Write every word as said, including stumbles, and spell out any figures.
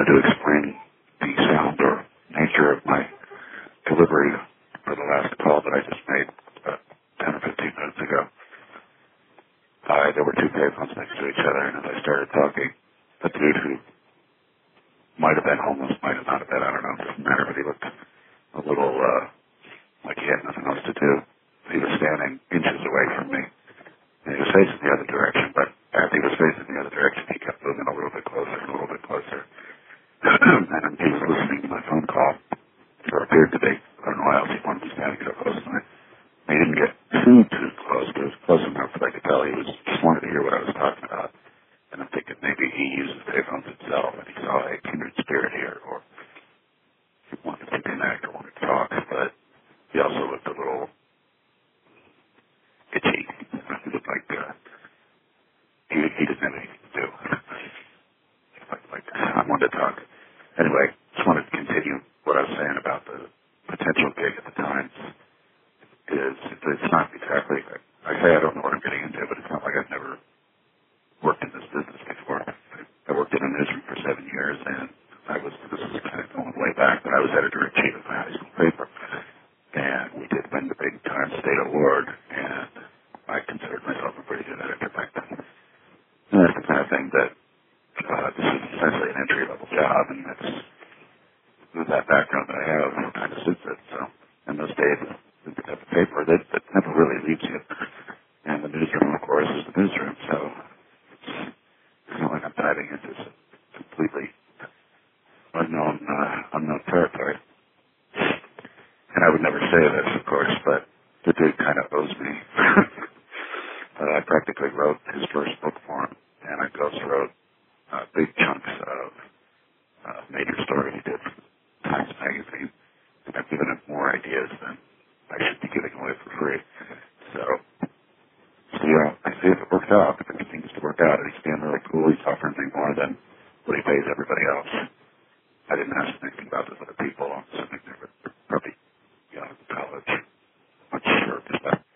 wanted to explain the sound or nature of my delivery for the last call that I just made uh, ten or fifteen minutes ago. Uh, there were two payphones next to each other, and as I started talking, the dude who might have been homeless, might have not have been, I don't know, it doesn't matter, but he looked a little uh, like he had nothing else to do. He was standing inches away from me, and he was facing the other direction, but as he was facing the other direction, he kept moving a little bit closer and a little bit closer. And he was listening to my phone call, or appeared to be. I don't know why else he wanted to be standing so close to me. He didn't get too, too close, but it was close enough that I could tell he was just wanted to hear what I was talking about. And I'm thinking maybe he uses payphones himself, and he saw a kindred spirit here, or he wanted to connect or wanted to talk, but he also looked a little itchy. He looked like uh, he, he didn't have anything to do. like, like, I wanted to talk. Anyway, just wanted to continue what I was saying about the potential gig at the Times. Is it's not exactly, I say I don't know what I'm getting into, but it's not like I've never worked in this business before. I worked in a newsroom for seven years, and I was, this is kind of going way back, but I was editor-in-chief of my high school paper. And we did win the big Times State Award, and I considered myself a pretty good editor back then. And that's the kind of thing that uh, this is essentially an entry-level job, and that's with that background that I have, it kind of suits it. So, in those days, the type of paper that, that never really leaves you. And the newsroom, of course, is the newsroom. So, it's not like I'm diving into some completely unknown, uh, unknown territory. And I would never say this, of course, but the dude kind of owes me. uh, I practically wrote his first book for him, and I ghost wrote uh, big chunks of uh, major story he did for Times Magazine. And I've given him more ideas than I should be giving away for free. So, so yeah, I see if it works out. If it continues to work out, and he's being really cool, he's offering me more than what he pays everybody else. I didn't ask anything about those other people. I'm assuming they were probably young, college, not sure, just that.